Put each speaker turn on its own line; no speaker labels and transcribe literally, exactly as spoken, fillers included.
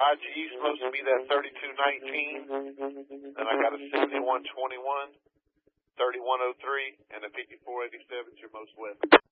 I G is supposed to be that thirty-two nineteen. Then I got a seventy-one twenty-one, thirty-one oh three, and a fifty-four eighty-seven is your most weapons.